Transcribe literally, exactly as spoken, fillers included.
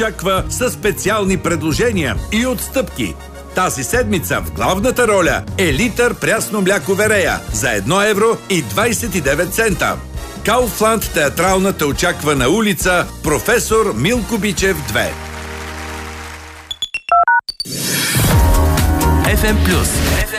очаква със специални предложения и отстъпки. Тази седмица в главната роля е литър прясно мляко Верея за едно евро и двайсет и девет цента. Кауфланд театрална те очаква на улица Професор Милко Бичев две. еф ем Плюс.